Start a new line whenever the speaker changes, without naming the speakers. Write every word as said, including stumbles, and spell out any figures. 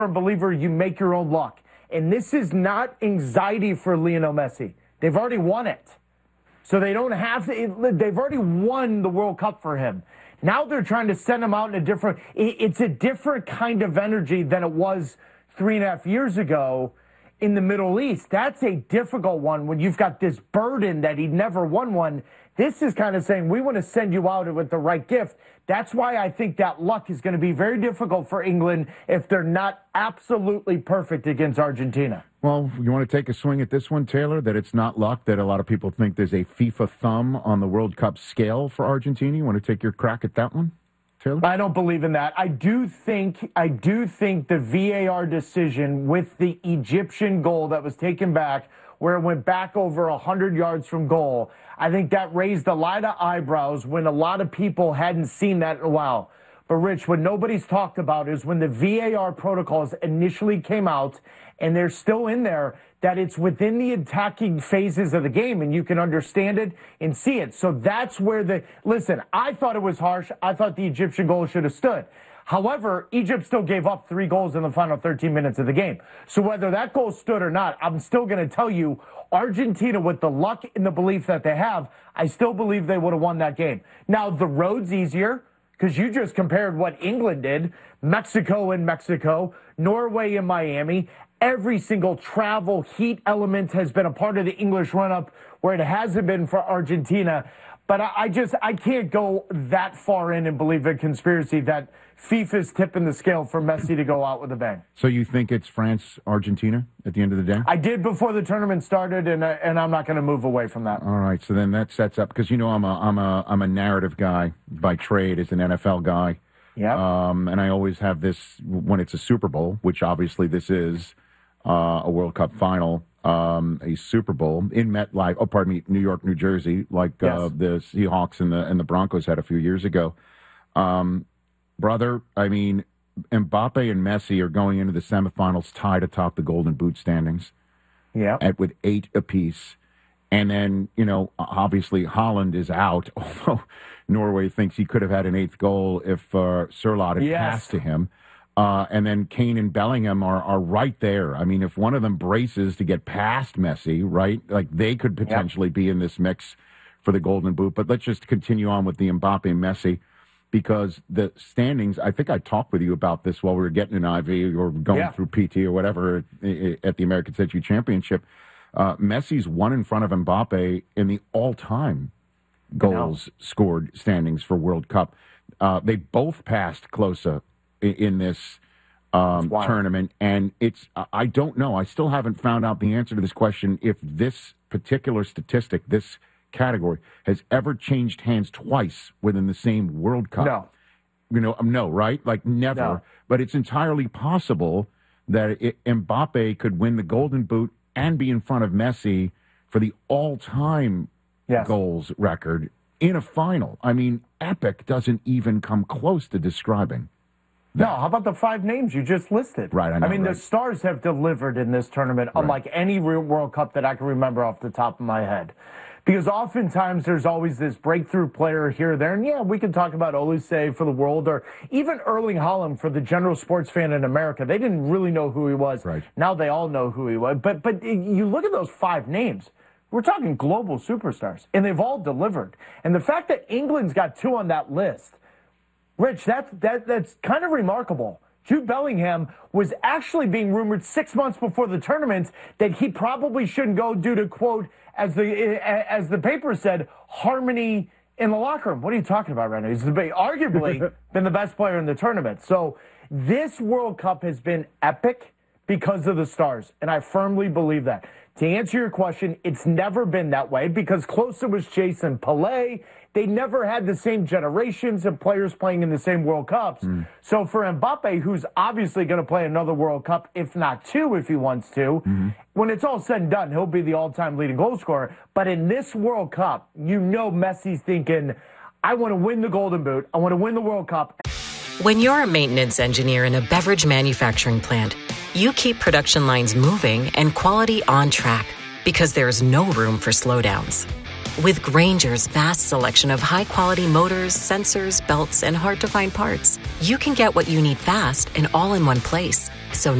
a believer you make your own luck. And this is not anxiety for Lionel Messi. They've already won it. So they don't have to, they've already won the World Cup for him. Now they're trying to send him out in a different, it's a different kind of energy than it was three and a half years ago in the Middle East. That's a difficult one when you've got this burden that he never won one. This is kind of saying, we want to send you out with the right gift. That's why I think that luck is going to be very difficult for England if they're not absolutely perfect against Argentina.
Well, you want to take a swing at this one, Taylor, that it's not luck, that a lot of people think there's a FIFA thumb on the World Cup scale for Argentina. You want to take your crack at that one, Taylor?
I don't believe in that. I do think I do think the V A R decision with the Egyptian goal that was taken back, where it went back over one hundred yards from goal, I think that raised a lot of eyebrows when a lot of people hadn't seen that in a while. But, Rich, what nobody's talked about is when the V A R protocols initially came out, and they're still in there, that it's within the attacking phases of the game, and you can understand it and see it. So that's where the – listen, I thought it was harsh. I thought the Egyptian goal should have stood. However, Egypt still gave up three goals in the final thirteen minutes of the game. So whether that goal stood or not, I'm still going to tell you, Argentina, with the luck and the belief that they have, I still believe they would have won that game. Now, the road's easier because you just compared what England did, Mexico in Mexico, Norway in Miami. Every single travel heat element has been a part of the English run-up where it hasn't been for Argentina. But I, I just, I can't go that far in and believe a conspiracy that FIFA's tipping the scale for Messi to go out with a bang.
So you think it's France-Argentina at the end of the day?
I did before the tournament started, and uh, and I'm not going to move away from that.
All right, so then that sets up, because you know I'm a I'm a I'm a narrative guy by trade as an N F L guy.
Yeah.
Um, and I always have this when it's a Super Bowl, which obviously this is uh, a World Cup final. Um, a Super Bowl in MetLife, oh, pardon me, New York, New Jersey, like
yes.
uh, the Seahawks and the and the Broncos had a few years ago. Um, brother, I mean, Mbappe and Messi are going into the semifinals tied atop the Golden Boot standings.
Yeah,
at with eight apiece, and then you know, obviously Haaland is out. Although Norway thinks he could have had an eighth goal if uh, Sørloth had
yes.
passed to him. Uh, and then Kane and Bellingham are, are right there. I mean, if one of them braces to get past Messi, right, like they could potentially yep. be in this mix for the Golden Boot. But let's just continue on with the Mbappe and Messi, because the standings, I think I talked with you about this while we were getting an I V or going yeah. through P T or whatever at the American Century Championship. Uh, Messi's one in front of Mbappe in the all-time goals scored standings for World Cup. Uh, they both passed Klose in this um, tournament, and it's, I don't know, I still haven't found out the answer to this question, if this particular statistic, this category, has ever changed hands twice within the same World Cup.
No.
You know, no, right? Like never.
No.
But it's entirely possible that it, Mbappe could win the Golden Boot and be in front of Messi for the all-time
yes.
goals record in a final. I mean, epic doesn't even come close to describing.
No, how about the five names you just listed?
Right, I know,
I mean,
right.
the stars have delivered in this tournament,
Right.
unlike any World Cup that I can remember off the top of my head. Because oftentimes there's always this breakthrough player here or there. And, yeah, we can talk about Olise for the world, or even Erling Haaland for the general sports fan in America. They didn't really know who he was.
Right.
Now they all know who he was. But, but you look at those five names. We're talking global superstars, and they've all delivered. And the fact that England's got two on that list, Rich, that's, that, that's kind of remarkable. Jude Bellingham was actually being rumored six months before the tournament that he probably shouldn't go due to, quote, as the as the paper said, harmony in the locker room. What are you talking about right now? He's the, arguably been the best player in the tournament. So this World Cup has been epic because of the stars, and I firmly believe that. To answer your question, it's never been that way because Klose was chasing Pelé. They never had the same generations of players playing in the same World Cups. Mm. So for Mbappe, who's obviously going to play another World Cup, if not two, if he wants to, mm-hmm. when it's all said and done, he'll be the all-time leading goal scorer. But in this World Cup, you know Messi's thinking, I want to win the Golden Boot. I want to win the World Cup.
When you're a maintenance engineer in a beverage manufacturing plant, you keep production lines moving and quality on track because there's no room for slowdowns. With Grainger's vast selection of high-quality motors, sensors, belts, and hard-to-find parts, you can get what you need fast and all in one place. So